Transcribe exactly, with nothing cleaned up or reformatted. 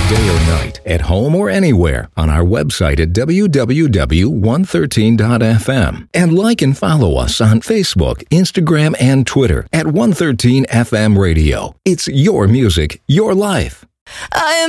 day or night, at home or anywhere, on our website at w w w dot one thirteen dot f m. And like and follow us on Facebook, Instagram, and Twitter at one thirteen F M Radio. It's your music, your life. I am